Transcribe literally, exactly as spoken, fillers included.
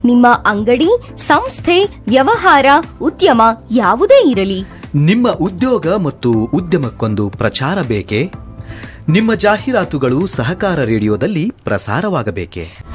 ನಿಮ್ಮ ಅಂಗಡಿ ಸಂಸ್ಥೆ ವ್ಯವಹಾರ ಉದ್ಯಮ ಯಾವುದೇ ಇರಲಿ, ನಿಮ್ಮ ಉದ್ಯೋಗ ಮತ್ತು ಉದ್ಯಮಕ್ಕೊಂದು ಪ್ರಚಾರ ಬೇಕೇ? ನಿಮ್ಮ ಜಾಹೀರಾತುಗಳು ಸಹಕಾರ ರೇಡಿಯೋದಲ್ಲಿ ಪ್ರಸಾರವಾಗಬೇಕೇ?